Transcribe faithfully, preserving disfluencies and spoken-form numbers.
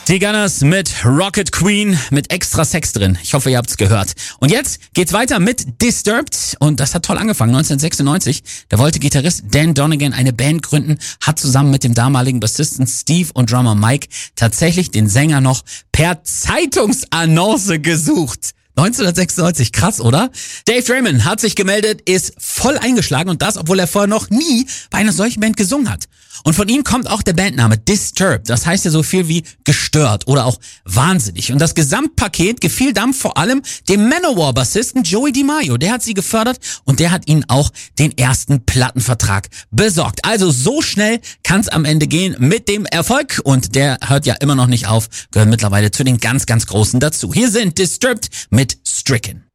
Die Gunners mit Rocket Queen mit extra Sex drin. Ich hoffe, ihr habt's gehört. Und jetzt geht's weiter mit Disturbed. Und das hat toll angefangen, neunzehnhundertsechsundneunzig. Da wollte Gitarrist Dan Donegan eine Band gründen, hat zusammen mit dem damaligen Bassisten Steve und Drummer Mike tatsächlich den Sänger noch per Zeitungsannonce gesucht. neunzehnhundertsechsundneunzig, krass, oder? Dave Draiman hat sich gemeldet, ist voll eingeschlagen und das, obwohl er vorher noch nie bei einer solchen Band gesungen hat. Und von ihm kommt auch der Bandname Disturbed. Das heißt ja so viel wie gestört oder auch wahnsinnig. Und das Gesamtpaket gefiel dann vor allem dem Manowar-Bassisten Joey DiMaggio. Der hat sie gefördert und der hat ihnen auch den ersten Plattenvertrag besorgt. Also so schnell kann es am Ende gehen mit dem Erfolg. Und der hört ja immer noch nicht auf, gehört mittlerweile zu den ganz, ganz Großen dazu. Hier sind Disturbed mit Stricken.